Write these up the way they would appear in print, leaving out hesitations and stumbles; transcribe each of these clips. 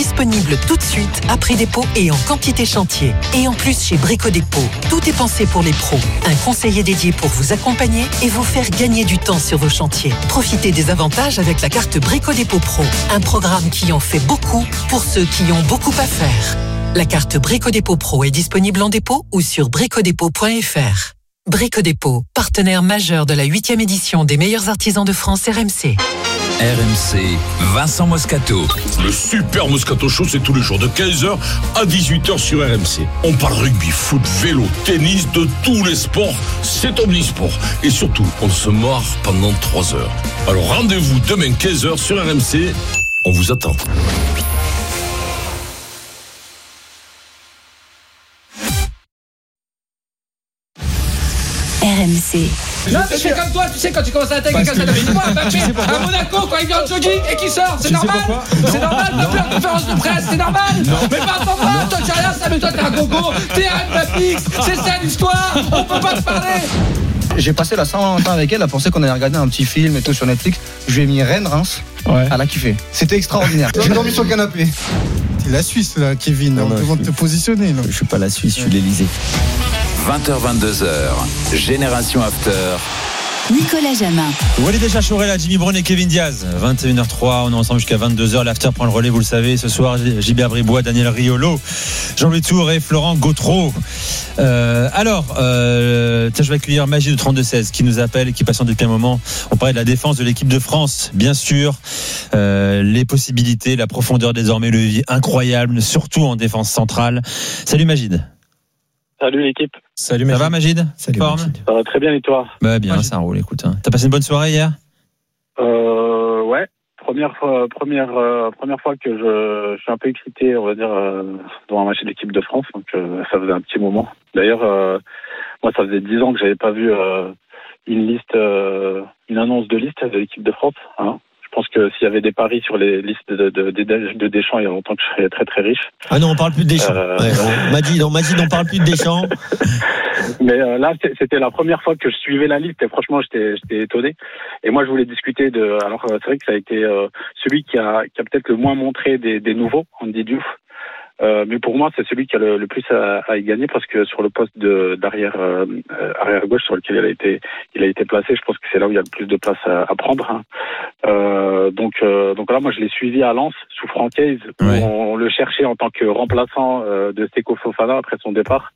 disponible tout de suite, à prix dépôt et en quantité chantier. Et en plus, chez Brico Dépôt, tout est pensé pour les pros. Un conseiller dédié pour vous accompagner et vous faire gagner du temps sur vos chantiers. Profitez des avantages avec la carte Brico Dépôt Pro. Un programme qui en fait beaucoup pour ceux qui ont beaucoup à faire. La carte Brico Dépôt Pro est disponible en dépôt ou sur bricodépôt.fr. Brico Dépôt, partenaire majeur de la 8e édition des meilleurs artisans de France RMC. RMC, Vincent Moscato. Le Super Moscato Show, c'est tous les jours de 15h à 18h sur RMC. On parle rugby, foot, vélo, tennis, de tous les sports. C'est omnisport. Et surtout, on se marre pendant 3 heures. Alors rendez-vous demain 15h sur RMC. On vous attend. RMC. Non, mais je fais comme toi, tu sais, quand tu commences à attaquer quelqu'un, t'as fait moi, à Monaco, quand il vient en jogging et qu'il sort, c'est normal. C'est normal, pas faire conférence de presse, c'est normal. Mais pas à ton bras, toi, tu rien, ça, mais toi, t'es un gogo, t'es un Mbappix, c'est ça l'histoire, on peut pas te parler. J'ai passé la Saint-Valentin avec elle, à penser qu'on allait regarder un petit film et tout sur Netflix. Je lui ai mis Rennes-Reims, elle a kiffé. C'était extraordinaire. J'ai dormi sur le canapé. T'es la Suisse là, Kevin, on te demande de te positionner. Non. Je suis pas la Suisse, je suis l'Elysée. 20h-22h, Génération After. Nicolas Jamin. Walid Chachorella, Jimmy Brown et Kevin Diaz. 21h03, on est ensemble jusqu'à 22h. L'After prend le relais, vous le savez. Ce soir, Gilbert Bribois, Daniel Riolo, Jean-Louis Tour et Florent Gautreau. Je vais accueillir Magid de 32-16 qui nous appelle et qui patiente depuis un moment. On parlait de la défense de l'équipe de France, bien sûr. Les possibilités, la profondeur désormais, le vivier incroyable, surtout en défense centrale. Salut Magid. Salut l'équipe. Salut Magid. Ça va Magid? Salut Magid. Ça va très bien et toi? Bah bien, ça roule, écoute. T'as passé une bonne soirée hier? Ouais. Première fois que je suis un peu excité, on va dire, devant un match de l'équipe de France. Donc ça faisait un petit moment. D'ailleurs, moi ça faisait 10 ans que j'avais pas vu une annonce de liste de l'équipe de France. Hein. Je pense que s'il y avait des paris sur les listes de Deschamps, il y a longtemps que je serais très très riche. Ah non, on parle plus de Deschamps. Magid, on parle plus de Deschamps. Mais là, c'était la première fois que je suivais la liste et franchement, j'étais étonné. Et moi, je voulais discuter de. Alors, c'est vrai que ça a été celui qui a peut-être le moins montré des nouveaux, Andy Diouf. Mais pour moi, c'est celui qui a le plus à y gagner parce que sur le poste d'arrière arrière gauche sur lequel il a été placé, je pense que c'est là où il y a le plus de place à prendre. Hein. Donc là, moi, je l'ai suivi à Lens sous Francaise où on le cherchait en tant que remplaçant de Seko Fofana après son départ.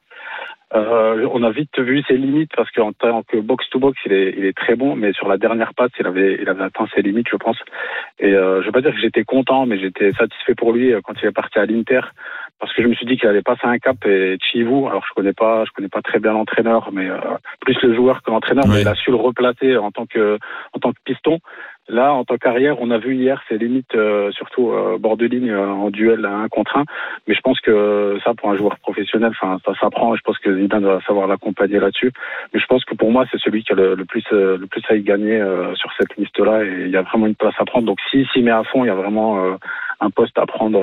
On a vite vu ses limites parce qu'en tant que box-to-box, il est très bon, mais sur la dernière passe, il avait atteint ses limites, je pense. Et je veux pas dire que j'étais content, mais j'étais satisfait pour lui quand il est parti à l'Inter, parce que je me suis dit qu'il allait passer un cap. Et Chivou, alors je connais pas très bien l'entraîneur, mais plus le joueur que l'entraîneur, mais il a su le replacer en tant que piston. Là, en tant qu'arrière, on a vu hier ses limites, surtout bord de ligne en duel à 1 contre 1. Mais je pense que ça, pour un joueur professionnel, ça s'apprend. Et je pense que Zidane va savoir l'accompagner là-dessus. Mais je pense que pour moi, c'est celui qui a le plus à y gagner sur cette liste-là. Et il y a vraiment une place à prendre. Donc, s'il s'y met à fond, il y a vraiment un poste à prendre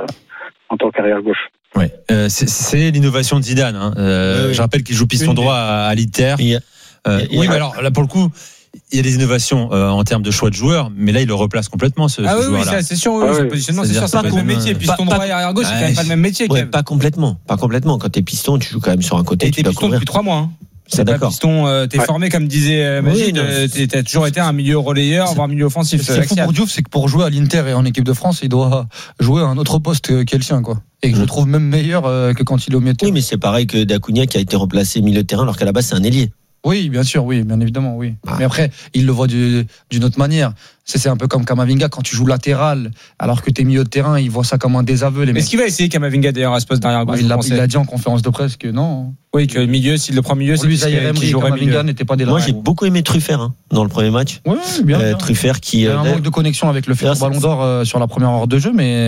en tant qu'arrière gauche. Ouais, c'est l'innovation de Zidane. Hein. Je rappelle qu'il joue piston droit à l'Inter. Oui, mais alors là, pour le coup. Il y a des innovations en termes de choix de joueurs, mais là il le replace complètement ce joueur-là. Oui, c'est sûr, le positionnement, c'est sûr, c'est pas le même métier. Piston droit et arrière gauche, c'est quand même pas le même métier. Ouais, pas complètement. Quand t'es piston, tu joues quand même sur un côté. Et t'es piston depuis 3 mois. Hein. C'est d'accord. Piston, t'es formé comme disait Magid. T'as toujours été un milieu relayeur, voire milieu offensif. Ce qu'il faut pour Diouf, c'est que pour jouer à l'Inter et en équipe de France, il doit jouer à un autre poste qu'est le sien, quoi. Et que je trouve même meilleur que quand il est au milieu de terrain. Oui, mais c'est pareil que Dacunia qui a été replacé milieu de terrain, alors qu'à la base c'est un ailier. Oui, bien sûr, oui, bien évidemment, oui. Mais après, il le voit d'une autre manière. C'est un peu comme Kamavinga, quand tu joues latéral, alors que t'es milieu de terrain, il voit ça comme un désaveu. Est-ce qu'il va essayer Kamavinga d'ailleurs à ce poste d'arrière gauche? Il l'a dit en conférence de presse que non. Oui, que le milieu, s'il le prend milieu, c'est qu'il jouerait Kamavinga n'était pas des Moi, j'ai beaucoup aimé Truffert dans le premier match. Oui, bien. Truffert qui. Il y a un manque de connexion avec le futur Ballon d'Or sur la première heure de jeu,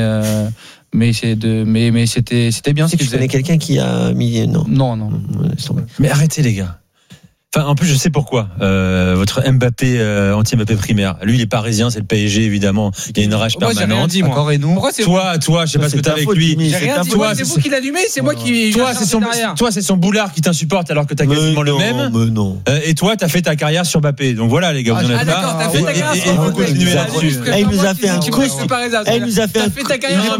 mais c'était bien. Tu connais quelqu'un qui a mis Non. Mais arrêtez les gars. Enfin, en plus, je sais pourquoi. Votre Mbappé, anti-Mbappé primaire. Lui, il est parisien, c'est le PSG, évidemment. Il y a une rage permanente. Encore et nous. Toi, je sais pas ce que t'as avec lui. J'ai rien dit. C'est vous qui l'allumez, c'est moi qui. Toi, c'est son bouleboulard qui t'insupporte alors que t'as quasiment le même. Non. Et toi, t'as fait ta carrière sur Mbappé. Donc voilà, les gars, vous en êtes d'accord, t'as fait ta carrière et vous continuez là-dessus. Il nous a fait un coup. Il nous a fait un coup.